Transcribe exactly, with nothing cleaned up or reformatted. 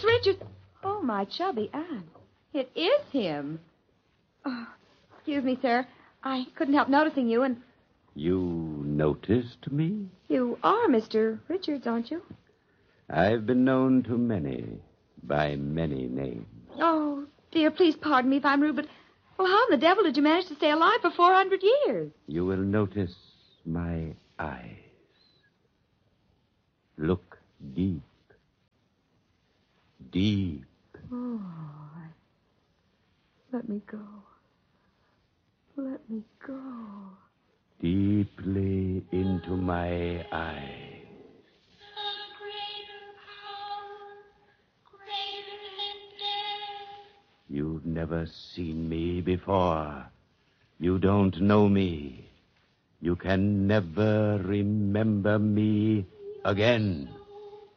Richard. Oh, my chubby aunt. It is him. Oh, excuse me, sir. I couldn't help noticing you, and... You noticed me? You are Mister Richards, aren't you? I've been known to many, by many names. Oh, dear, please pardon me if I'm rude, but... Well, how in the devil did you manage to stay alive for four hundred years? You will notice my eyes. Look deep. Deep. Oh, let me go. Let me go. Deeply into my eyes. You've never seen me before. You don't know me. You can never remember me again.